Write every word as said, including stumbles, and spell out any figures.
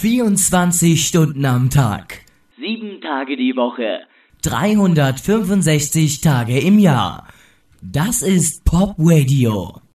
vierundzwanzig Stunden am Tag, Sieben Tage die Woche. dreihundertfünfundsechzig Tage im Jahr. Das ist Pop Radio.